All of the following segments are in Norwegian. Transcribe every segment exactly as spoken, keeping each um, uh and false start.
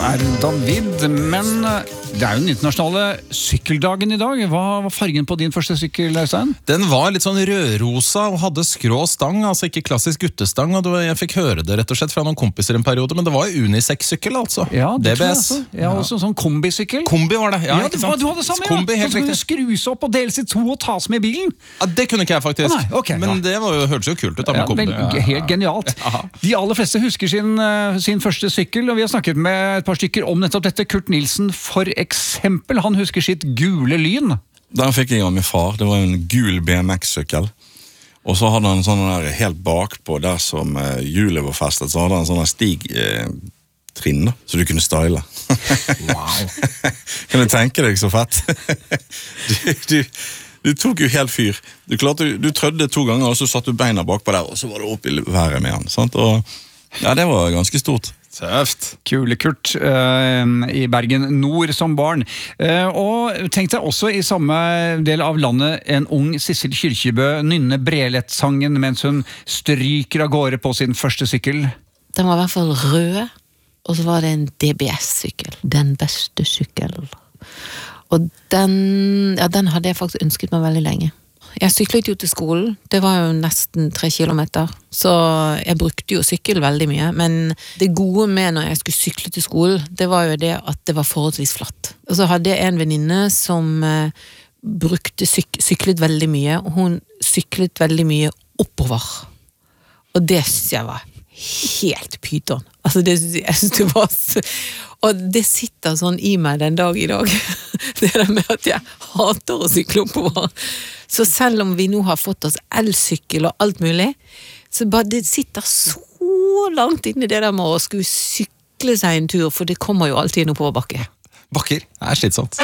er David, men det er jo den internasjonale sykkeldagen i dag. Hva var fargen på din første sykkel, Øystein? Den var litt sånn rødrosa og hadde skrå stang, altså ikke klassisk guttestang, og jeg fikk høre det rett og slett fra noen kompiser en periode, men det var unisex-sykkel altså. Ja, det D B S. tror jeg også. Ja, også sånn kombisykkel. Kombi var det, ja, ja ikke det var, sant? du hadde samme, Kombi, ja. helt Sånn riktig. som kunne skrus opp og deles i to og tas med i bilen. Ja, det kunne ikke jeg faktisk, Å, nei, ok, men ja. det var jo, hørtes jo kult ut da med Ja, kombi. vel, helt genialt. Ja. De aller fleste husker sin, uh, sin første sykkel, og vi har snakket med et par stykker om nettopp dette. Kurt Nilsen, for eksempel, han husker sitt gule lyn. Den fikk jeg av min far. Det var en gul B M X-sykkel. Og så hadde han en sånn der helt bakpå der som uh, hjulet var festet, så hadde han en sånn stig uh, trinn, så du kunne style. Wow. Kan du tenke deg så fett? du, du, du tok jo helt fyr. Du, klarte, du trødde to ganger, og så satt du beina bakpå der, og så var du opp i været med han. Sant? Og ja, det var ganske stort. Tøft. Kule Kurt uh, i Bergen Nord som barn. Uh, og tenk deg også i samme del av landet en ung Sissel Kyrkjebø nynne Brelett-sangen mens hun stryker av gårde på sin første sykkel. Den var i hvert fall rød, og så var det en D B S-sykkel. Den beste sykkel. Og den, ja, den hadde jeg faktisk ønsket meg veldig lenge. Jeg syklet jo til skolen, det var jo nesten tre kilometer, så jeg brukte jo sykkel veldig mye, men det gode med når jeg skulle sykle til skolen, det var jo det at det var forholdsvis flatt. Og så hadde jeg en venninne som eh, brukte syk syklet veldig mye, og hun syklet veldig mye oppover. Og det synes jeg var helt pyton. Altså det, jeg synes det var så... Og det sitter sånn i meg den dag i dag. Det der med at jeg hater å sykle oppover. Så selv om vi nå har fått oss elsykkel og alt mulig, så bare det sitter så langt inn i det der med å skulle sykle seg en tur, for det kommer jo alltid en oppoverbakke. Bakker, det er slitsomt.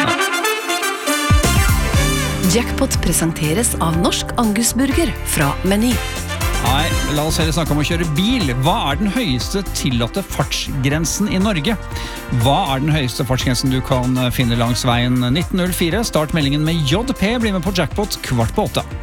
Jackpot presenteres av Norsk Angusburger fra Meny. Nei, la oss heller snakke om å kjøre bil. Hva er den høyeste tillatte fartsgrensen i Norge? Hva er den høyeste fartsgrensen du kan finne langs veien nitten null fire? Start meldingen med J P, bli med på Jackpot kvart på åtte.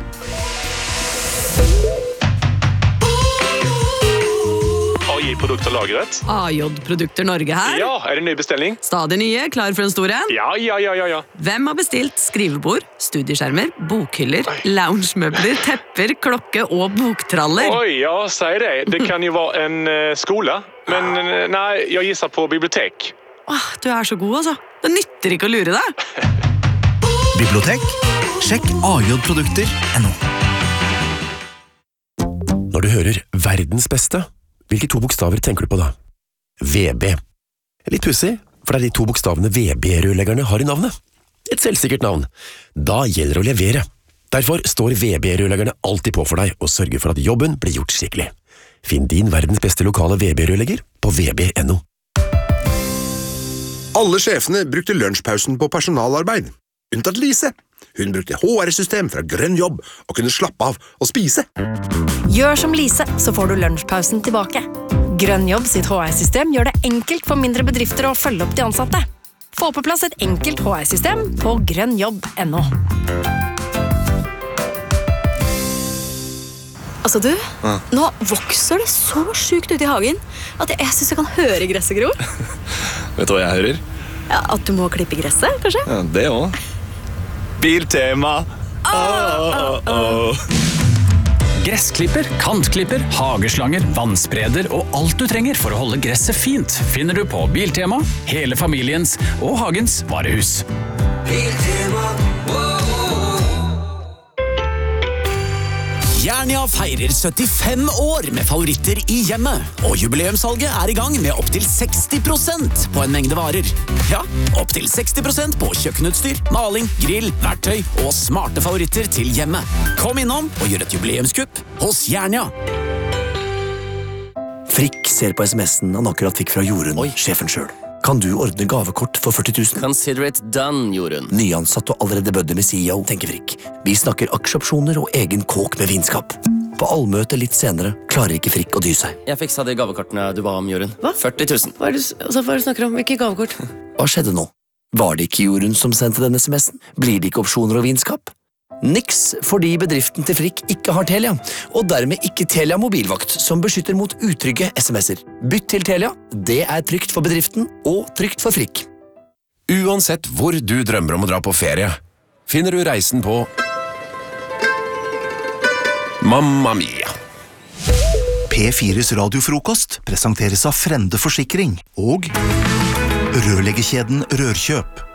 A J Produkter lagret. A J Produkter Norge her. Ja, er det en ny bestelling? Stadig nye, klar for en stor en. Ja, ja, ja, ja, ja. Hvem har bestilt skrivebord, studieskjermer, bokhyller, loungemøbler, tepper, klokke og boktraller? Oj, ja, säg det. Det kan ju vara en uh, skola. Men uh, nej, jag gissar på bibliotek. Åh, du er så god, altså. Det nytter ikke å lure deg. Bibliotek? Sjekk a j produkter punktum no. Når du hører verdens beste, hvilke to bokstaver tenker du på da? V B. Litt pussig, for det er de to bokstavene V B-rørleggerne har i navnet. Et selvsikkert navn. Da gjelder det å levere. Derfor står V B-rørleggerne alltid på for deg og sørger for at jobben blir gjort skikkelig. Finn din verdens beste lokale V B-rørlegger på v b punktum no. Alle sjefene brukte lunsjpausen på personalarbeid. Unntatt Lise. Hun brukte H R-system fra Grønn Jobb og kunne slappe av og spise. Gjør som Lise, så får du lunsjpausen tilbake. Grønn Jobb sitt H R-system gjør det enkelt for mindre bedrifter å følge opp de ansatte. Få på plass et enkelt H R-system på grønn jobb punktum no. Altså du, ja. Nå vokser det så sjukt ut i hagen at jeg, jeg synes jeg kan høre gresset gro. Vet du hva jeg hører? Ja, at du må klippe gresset, kanskje? Ja, det også. Biltema. Oh, oh, oh. Gressklipper, kantklipper, hageslanger, vannspreder og alt du trenger for å holde gresset fint finner du på Biltema, hele familiens og hagens varehus. Biltema, Jernia feirer syttifem år med favoritter i hjemmet, og jubileumssalget er i gang med opp til seksti prosent på en mengde varer. Ja, opp til seksti prosent på kjøkkenutstyr, maling, grill, verktøy og smarte favoritter til hjemmet. Kom innom og gjør et jubileumskupp hos Jernia. Frikk ser på sms'en han akkurat fikk fra Jorunn, sjefen selv. Kan du ordne gavekort for førti tusen? Consider it done, Jorunn. Nyansatt og allerede bødde med C E O, tenker Frikk. Vi snakker aksjeopsjoner og egen kåk med vinskap. På allmøte litt senere klarer ikke Frikk å dy seg. Jeg fiksa de gavekortene du ba om, Jorunn. Hva? førti tusen. Hva er det, altså, hva er det du snakker om? Hvilke gavekort? Hva skjedde nå? Var det ikke Jorunn som sendte denne sms'en? Blir det ikke opsjoner og vinskap? Niks fordi bedriften til Frikk ikke har Telia, og dermed ikke Telia mobilvakt, som beskytter mot utrygge sms'er. Bytt til Telia, det er trygt for bedriften og trygt for Frikk. Uansett hvor du drømmer om å dra på ferie, finner du reisen på Mamma Mia. P fires radiofrokost presenteres av Frende Forsikring og rørleggerkjeden Rørkjøp.